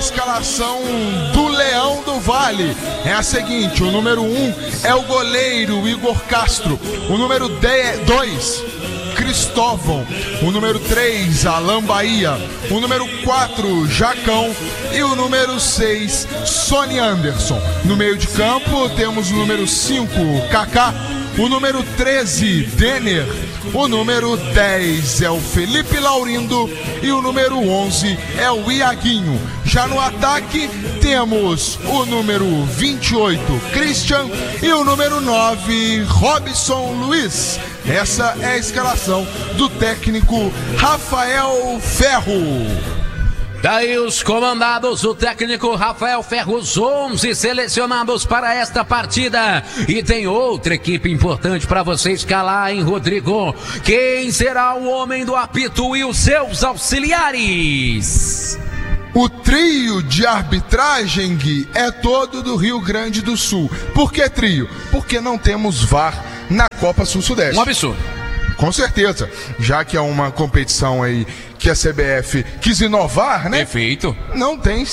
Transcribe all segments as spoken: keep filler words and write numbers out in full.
escalação do Leão do Vale é a seguinte: o número um é o goleiro Igor Castro, o número dois, Cristóvão, o número três, Alan Bahia, o número quatro, Jacão e o número seis, Sony Anderson. No meio de campo temos o número cinco, Kaká, o número treze, Denner, o número dez é o Felipe Laurindo e o número onze é o Iaguinho. Já no ataque temos o número vinte e oito, Christian, e o número nove, Robson Luiz. Essa é a escalação do técnico Rafael Ferro. Daí os comandados, o técnico Rafael Ferro, os onze selecionados para esta partida. E tem outra equipe importante para você escalar, hein, Rodrigo? Quem será o homem do apito e os seus auxiliares? O trio de arbitragem, Gui, é todo do Rio Grande do Sul. Por que trio? Porque não temos V A R na Copa Sul-Sudeste. Um absurdo. Com certeza, já que é uma competição aí que a C B F quis inovar, né? Perfeito. Não tem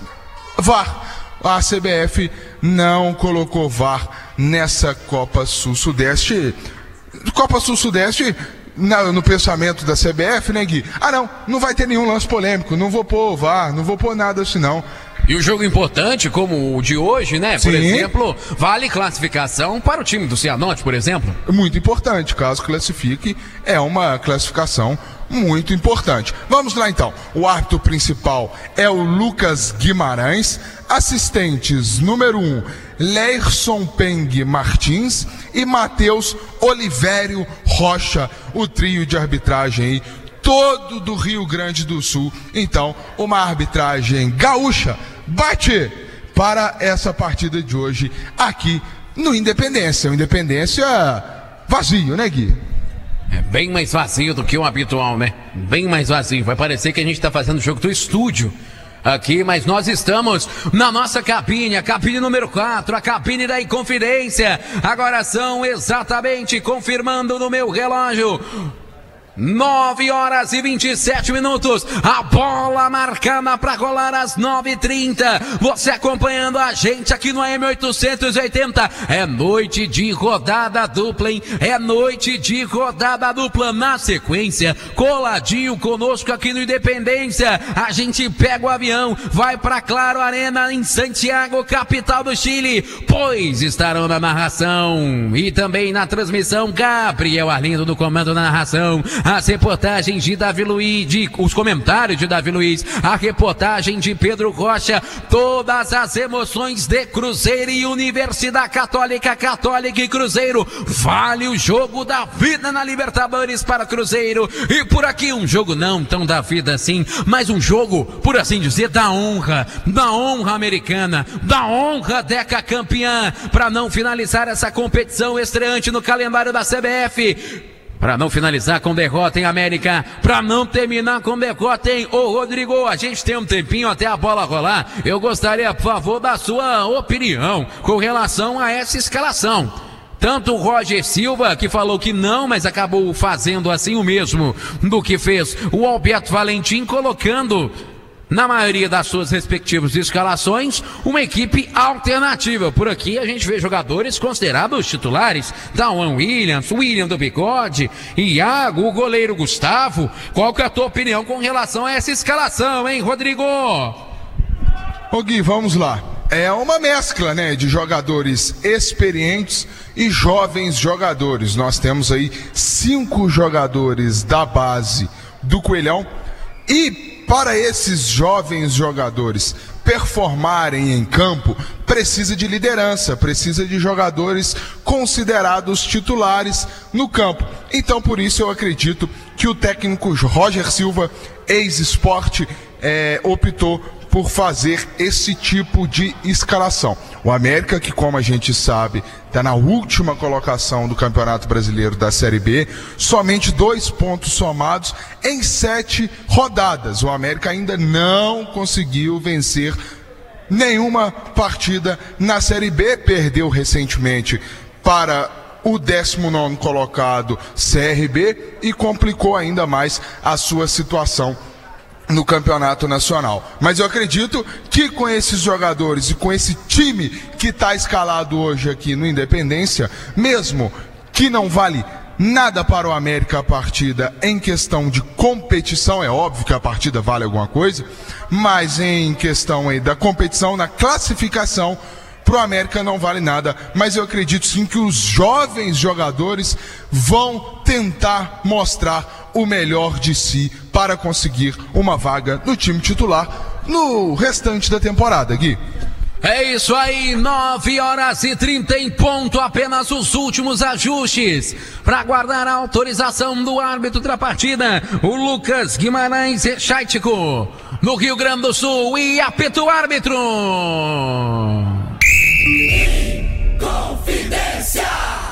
V A R. A C B F não colocou V A R nessa Copa Sul-Sudeste. Copa Sul-Sudeste, no pensamento da C B F, né, Gui? Ah, não, não vai ter nenhum lance polêmico, não vou pôr V A R, não vou pôr nada assim, não. E o jogo importante, como o de hoje, né? Por Sim. exemplo, vale classificação para o time do Cianorte, por exemplo? Muito importante, caso classifique, é uma classificação muito importante. Vamos lá então, o árbitro principal é o Lucas Guimarães, assistentes número um, Leirson Peng Martins e Matheus Olivério Rocha, o trio de arbitragem aí, todo do Rio Grande do Sul. Então, uma arbitragem gaúcha bate para essa partida de hoje aqui no Independência. O Independência vazio, né, Gui? É bem mais vazio do que o habitual, né? Bem mais vazio. Vai parecer que a gente está fazendo o jogo do estúdio aqui, mas nós estamos na nossa cabine, a cabine número quatro, a cabine da Inconfidência. Agora são exatamente, confirmando no meu relógio, nove horas e vinte e sete minutos, a bola marcada para rolar às nove e trinta, você acompanhando a gente aqui no A M oitocentos e oitenta, é noite de rodada dupla, hein? É noite de rodada dupla. Na sequência, coladinho conosco aqui no Independência, a gente pega o avião, vai para Claro Arena em Santiago, capital do Chile, pois estarão na narração e também na transmissão Gabriel Arlindo no comando da narração, as reportagens de Davi Luiz, de, os comentários de Davi Luiz, a reportagem de Pedro Rocha, todas as emoções de Cruzeiro e Universidade Católica, Católica e Cruzeiro. Vale o jogo da vida na Libertadores para Cruzeiro. E por aqui um jogo não tão da vida assim, mas um jogo, por assim dizer, da honra, da honra americana, da honra Deca campeã, para não finalizar essa competição estreante no calendário da C B F. Para não finalizar com derrota em América, para não terminar com derrota em... Ô Rodrigo, a gente tem um tempinho até a bola rolar. Eu gostaria, por favor, da sua opinião com relação a essa escalação. Tanto o Roger Silva, que falou que não, mas acabou fazendo assim o mesmo do que fez o Alberto Valentim, colocando na maioria das suas respectivas escalações, uma equipe alternativa. Por aqui a gente vê jogadores considerados titulares, Dawan Williams, William do Bigode, Iago, o goleiro Gustavo. Qual que é a tua opinião com relação a essa escalação, hein, Rodrigo? Ô Gui, vamos lá. É uma mescla, né, de jogadores experientes e jovens jogadores. Nós temos aí cinco jogadores da base do Coelhão e para esses jovens jogadores performarem em campo, precisa de liderança, precisa de jogadores considerados titulares no campo. Então, por isso eu acredito que o técnico Roger Silva, ex-Sport, é, optou por fazer esse tipo de escalação. O América, que como a gente sabe, está na última colocação do Campeonato Brasileiro da Série B, somente dois pontos somados em sete rodadas. O América ainda não conseguiu vencer nenhuma partida na Série B, perdeu recentemente para o décimo nono colocado C R B e complicou ainda mais a sua situação no campeonato nacional. Mas eu acredito que com esses jogadores e com esse time que está escalado hoje aqui no Independência, mesmo que não vale nada para o América a partida em questão de competição, é óbvio que a partida vale alguma coisa, mas em questão aí da competição, na classificação, pro América não vale nada, mas eu acredito sim que os jovens jogadores vão tentar mostrar o melhor de si para conseguir uma vaga no time titular no restante da temporada, Gui. É isso aí, nove horas e trinta em ponto, apenas os últimos ajustes para aguardar a autorização do árbitro da partida, o Lucas Guimarães Chaitico, no Rio Grande do Sul, e apita o árbitro. Confidência!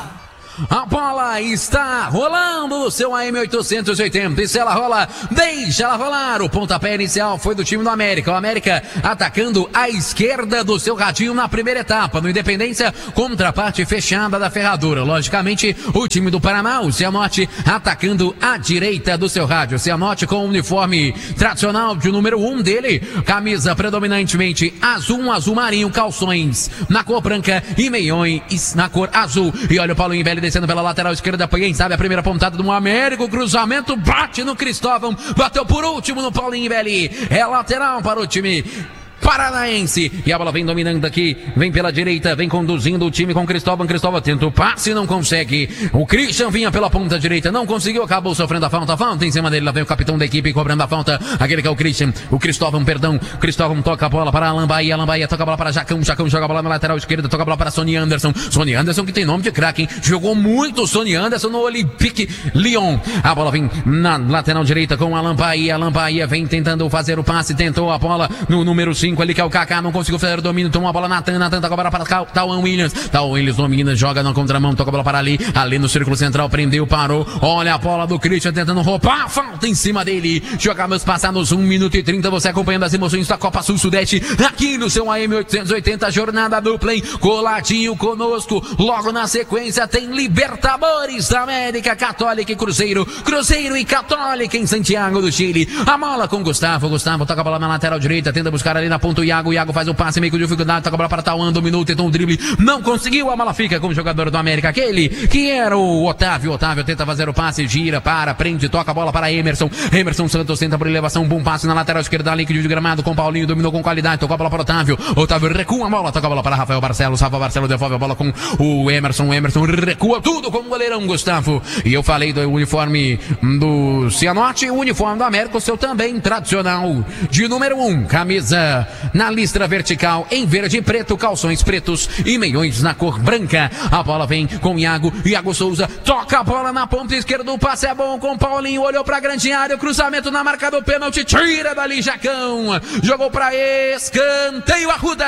A bola está rolando no seu A M oitocentos e oitenta. E se ela rola, deixa ela rolar. O pontapé inicial foi do time do América. O América atacando a esquerda do seu radinho na primeira etapa. No Independência, contra a parte fechada da ferradura. Logicamente, o time do Paraná, o Cianorte, atacando a direita do seu rádio. Cianorte com o uniforme tradicional de número um dele. Camisa predominantemente azul, um azul marinho, calções na cor branca e meiões na cor azul. E olha o Paulinho Velho descendo pela lateral esquerda, quem sabe a primeira pontada do América, o cruzamento bate no Cristóvão, bateu por último no Paulinho Velho, é lateral para o time paranaense, e a bola vem dominando aqui, vem pela direita, vem conduzindo o time com Cristóvão, Cristóvão tenta o passe, não consegue, o Christian vinha pela ponta direita, não conseguiu, acabou sofrendo a falta, a falta em cima dele, lá vem o capitão da equipe cobrando a falta, aquele que é o Christian, o Cristóvão, perdão, Cristóvão toca a bola para Alan Bahia, Alan Bahia toca a bola para Jacão, Jacão joga a bola na lateral esquerda, toca a bola para Sony Anderson, Sony Anderson que tem nome de craque, hein? Jogou muito o Sony Anderson no Olympique Lyon, a bola vem na lateral direita com Alan Bahia, Alan Bahia vem tentando fazer o passe, tentou a bola no número cinco ali que é o Kaká, não conseguiu fazer o domínio, tomou a bola Natan, Natan toca a bola para Tawan Williams, Tawan Williams domina, joga na contramão, toca a bola para ali, ali no círculo central, prendeu, parou, olha a bola do Christian tentando roubar, falta em cima dele, jogamos passados um minuto e trinta, você acompanhando as emoções da Copa Sul-Sudeste, aqui no seu A M oitocentos e oitenta, jornada dupla, hein? Coladinho conosco, logo na sequência tem Libertadores da América, Católica e Cruzeiro, Cruzeiro e Católica em Santiago do Chile, a bola com Gustavo, Gustavo toca a bola na lateral direita, tenta buscar ali na ponta o Iago, o Iago faz o passe meio com dificuldade, toca a bola para Tawan, dominou, tentou um drible, não conseguiu, a bola fica com o jogador do América, aquele que era o Otávio, Otávio tenta fazer o passe, gira, para, prende, toca a bola para Emerson, Emerson Santos tenta por elevação, bom passe na lateral esquerda, líquido de gramado com Paulinho, dominou com qualidade, tocou a bola para Otávio, Otávio recua a bola, toca a bola para Rafael Barcelos, Rafael Barcelos devolve a bola com o Emerson, o Emerson recua tudo com o goleirão Gustavo, e eu falei do uniforme do Cianorte, o uniforme do América, o seu também tradicional, de número um, camisa na listra vertical em verde e preto, calções pretos e meiões na cor branca. A bola vem com Iago, Iago Souza toca a bola na ponta esquerda, o passe é bom com Paulinho, olhou pra grande área, o cruzamento na marca do pênalti, tira dali Jacão, jogou pra escanteio, Arruda.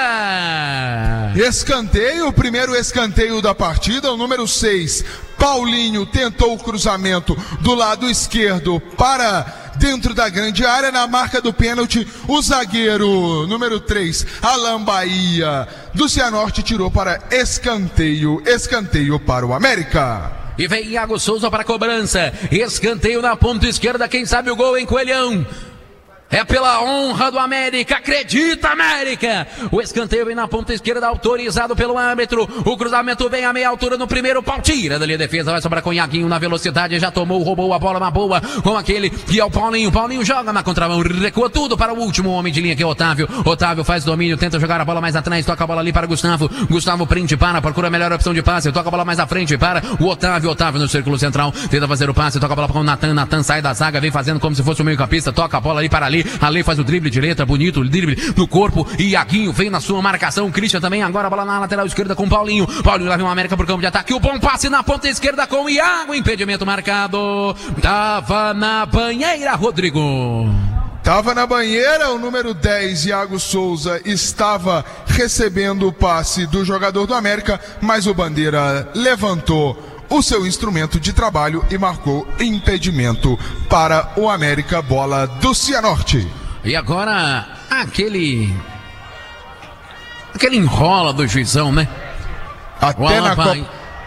Escanteio, o primeiro escanteio da partida, o número seis, Paulinho tentou o cruzamento do lado esquerdo para dentro da grande área, na marca do pênalti, o zagueiro número três, Alan Bahia, do Cianorte, tirou para escanteio, escanteio para o América. E vem Iago Souza para a cobrança, escanteio na ponta esquerda, quem sabe o gol em Coelhão. É pela honra do América, acredita América! O escanteio vem na ponta esquerda, autorizado pelo árbitro. O cruzamento vem a meia altura no primeiro pau, tira dali a defesa, vai sobrar com Iaguinho na velocidade, já tomou, roubou a bola na boa, com aquele que é o Paulinho. Paulinho joga na contramão, recua tudo para o último homem de linha que é o Otávio. Otávio faz domínio, tenta jogar a bola mais atrás, toca a bola ali para Gustavo. Gustavo prende, para, procura a melhor opção de passe, toca a bola mais à frente, para o Otávio. Otávio no círculo central, tenta fazer o passe, toca a bola para o Natan. Natan sai da zaga, vem fazendo como se fosse o meio campista, toca a bola ali para ali. Ali faz o drible de letra, bonito, o drible no corpo, e Iaguinho vem na sua marcação, Christian também, agora a bola na lateral esquerda com Paulinho, Paulinho lá vem o América por campo de ataque, o bom passe na ponta esquerda com Iago, impedimento marcado, tava na banheira, Rodrigo. Tava na banheira, o número dez, Iago Souza, estava recebendo o passe do jogador do América, mas o Bandeira levantou o seu instrumento de trabalho e marcou impedimento para o América, bola do Cianorte. E agora, aquele... aquele enrola do juizão, né? Até na, Copa,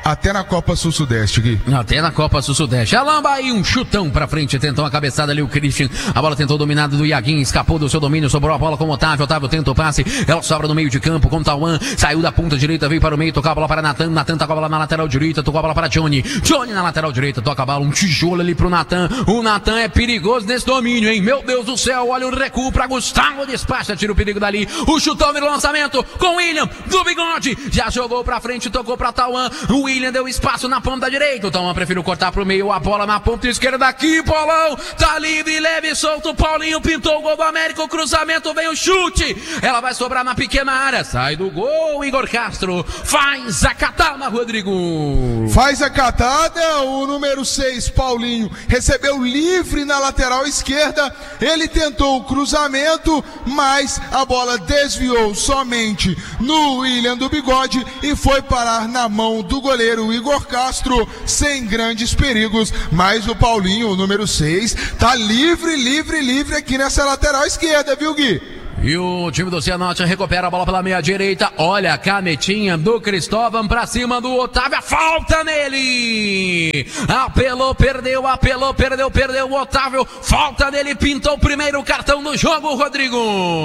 até na Copa Sul-Sudeste, Gui. Até na Copa Sul-Sudeste. Alamba aí, um chutão pra frente, tentou uma cabeçada ali o Christian. A bola tentou dominada do Iaguinho, escapou do seu domínio, sobrou a bola com o Otávio. Otávio tenta o passe, ela sobra no meio de campo com o Tauan. Saiu da ponta direita, veio para o meio, tocou a bola para Natan. Natan toca a bola na lateral direita, tocou a bola para Johnny. Johnny na lateral direita, toca a bola, um tijolo ali pro Natan. O Natan é perigoso nesse domínio, hein? Meu Deus do céu, olha o recuo pra Gustavo, despacha, tira o perigo dali. O chutão virou lançamento com o William do Bigode. Já jogou pra frente, tocou pra Tauan. O William deu espaço na ponta direita. O Tauan preferiu cortar pro meio, a bola na ponta esquerda aqui, Paulão. Tá livre, leve, solto. O Paulinho pintou o gol do América. O cruzamento vem o chute. Ela vai sobrar na pequena área. Sai do gol, Igor Castro. Faz a catada, Rodrigo. Faz a catada. O número seis, Paulinho, recebeu livre na lateral esquerda. Ele tentou o cruzamento, mas a bola desviou somente no William do Bigode e foi parar na mão do goleiro Igor Castro, sem grandes perigos. Mas o Paulinho, o número seis, tá livre, livre, livre aqui nessa lateral esquerda, viu, Gui? E o time do Cianorte recupera a bola pela meia direita. Olha a canetinha do Cristóvão pra cima do Otávio. Falta nele. Apelou, perdeu, apelou, perdeu, perdeu o Otávio. Falta nele, pintou o primeiro cartão do jogo, Rodrigo.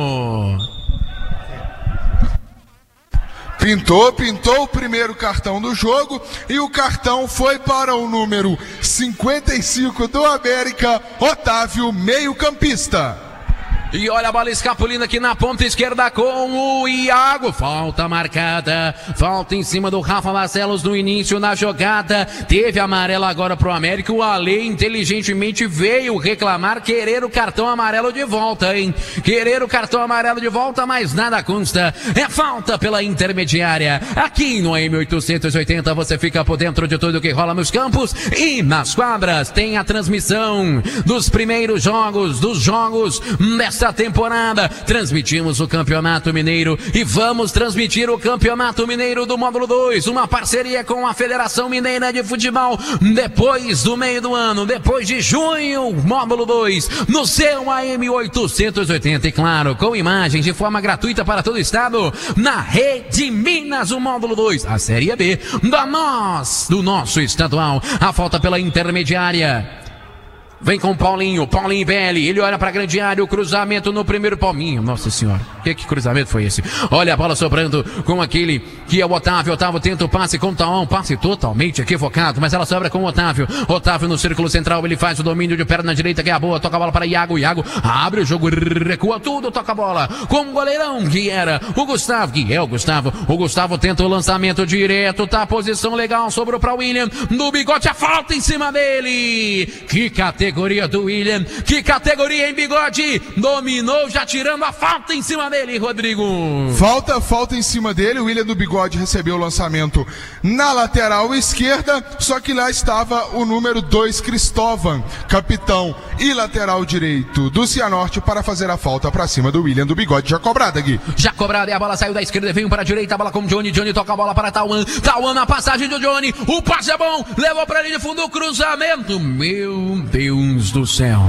Pintou, pintou o primeiro cartão do jogo e o cartão foi para o número cinquenta e cinco do América, Otávio, meio-campista. E olha a bola escapulindo aqui na ponta esquerda com o Iago. Falta marcada. Falta em cima do Rafa Barcelos no início na jogada. Teve amarelo agora pro América. O Ale inteligentemente veio reclamar, querer o cartão amarelo de volta, hein? Querer o cartão amarelo de volta, mas nada consta. É falta pela intermediária. Aqui no A M oitocentos e oitenta você fica por dentro de tudo que rola nos campos e nas quadras. Tem a transmissão dos primeiros jogos, dos jogos desta Esta temporada. Transmitimos o Campeonato Mineiro e vamos transmitir o Campeonato Mineiro do Módulo dois, uma parceria com a Federação Mineira de Futebol. Depois do meio do ano, depois de junho, Módulo dois, no seu A M oitocentos e oitenta, e claro, com imagens de forma gratuita para todo o estado, na Rede Minas, o Módulo dois, a Série B da nós, do nosso estadual. A falta pela intermediária. Vem com o Paulinho, Paulinho B L, ele olha para a grande área, o cruzamento no primeiro palminho, nossa senhora, que, que cruzamento foi esse? Olha a bola sobrando com aquele que é o Otávio, Otávio tenta o passe com o Taon, passe totalmente equivocado, mas ela sobra com o Otávio, Otávio no círculo central, ele faz o domínio de perna direita que é a boa, toca a bola para Iago, Iago abre o jogo, recua tudo, toca a bola com o goleirão que era o Gustavo, que é o Gustavo, o Gustavo tenta o lançamento direto, tá a posição legal, sobrou para o William, no Bigode, a falta em cima dele, que categoria Categoria do William, que categoria em Bigode, dominou já tirando a falta em cima dele, Rodrigo. Falta, falta em cima dele, o William do Bigode recebeu o lançamento na lateral esquerda, só que lá estava o número dois, Cristóvão, capitão e lateral direito do Cianorte para fazer a falta para cima do William do Bigode, já cobrada, Gui. Já cobrada e a bola saiu da esquerda, veio para a direita, a bola com o Johnny, Johnny toca a bola para Tauan, Tauan na passagem do Johnny, o passe é bom, levou para a linha de fundo, o cruzamento, meu Deus do céu,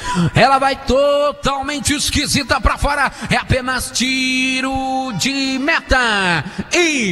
ela vai totalmente esquisita para fora, é apenas tiro de meta e